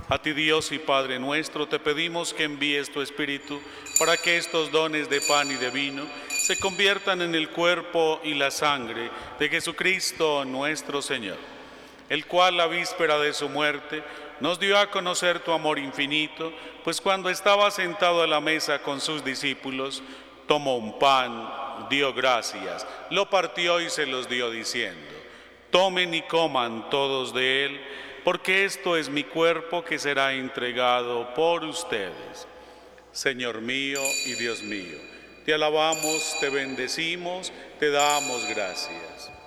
A ti, Dios y Padre nuestro, te pedimos que envíes tu Espíritu para que estos dones de pan y de vino se conviertan en el cuerpo y la sangre de Jesucristo nuestro Señor, el cual la víspera de su muerte nos dio a conocer tu amor infinito, pues cuando estaba sentado a la mesa con sus discípulos, tomó un pan, dio gracias, lo partió y se los dio diciendo: tomen y coman todos de él, porque esto es mi cuerpo que será entregado por ustedes. Señor mío y Dios mío, te alabamos, te bendecimos, te damos gracias.